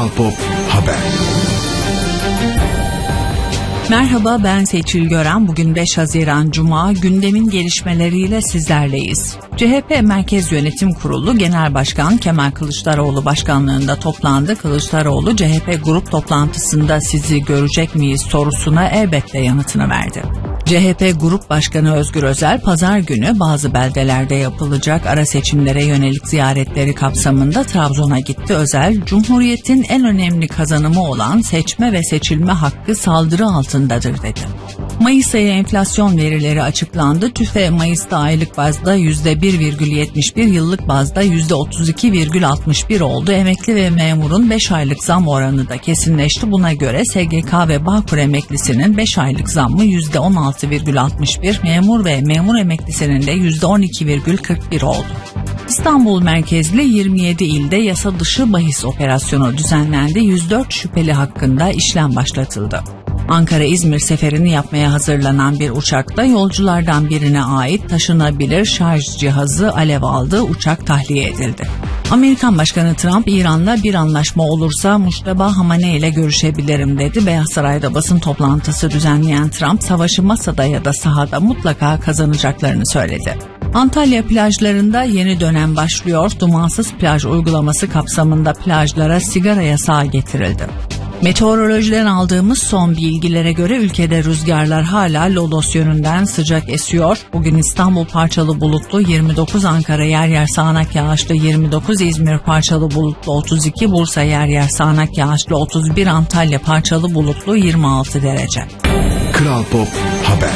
Kral Pop Haber. Merhaba, ben Seçil Gören. Bugün 5 Haziran Cuma, gündemin gelişmeleriyle sizlerleyiz. CHP Merkez Yönetim Kurulu Genel Başkan Kemal Kılıçdaroğlu başkanlığında toplandı. Kılıçdaroğlu CHP grup toplantısında sizi görecek miyiz sorusuna elbette yanıtını verdi. CHP Grup Başkanı Özgür Özel, pazar günü bazı beldelerde yapılacak ara seçimlere yönelik ziyaretleri kapsamında Trabzon'a gitti. Özel, Cumhuriyet'in en önemli kazanımı olan seçme ve seçilme hakkı saldırı altındadır dedi. Mayıs ayı enflasyon verileri açıklandı. TÜFE Mayıs'ta aylık bazda %1,71, yıllık bazda %32,61 oldu. Emekli ve memurun 5 aylık zam oranı da kesinleşti. Buna göre SGK ve Bağkur emeklisinin 5 aylık zammı %16,61, memur ve memur emeklisinin de %12,41 oldu. İstanbul merkezli 27 ilde yasa dışı bahis operasyonu düzenlendi. 104 şüpheli hakkında işlem başlatıldı. Ankara-İzmir seferini yapmaya hazırlanan bir uçakta yolculardan birine ait taşınabilir şarj cihazı alev aldı, uçak tahliye edildi. Amerikan Başkanı Trump, İran'la bir anlaşma olursa Muştaba Hamane ile görüşebilirim dedi. Beyaz Saray'da basın toplantısı düzenleyen Trump, savaşı masada ya da sahada mutlaka kazanacaklarını söyledi. Antalya plajlarında yeni dönem başlıyor. Dumansız plaj uygulaması kapsamında plajlara sigara yasağı getirildi. Meteorolojiden aldığımız son bilgilere göre ülkede rüzgarlar hala lodos yönünden sıcak esiyor. Bugün İstanbul parçalı bulutlu 29, Ankara yer yer sağanak yağışlı 29, İzmir parçalı bulutlu 32, Bursa yer yer sağanak yağışlı 31, Antalya parçalı bulutlu 26 derece. Kral Pop Haber.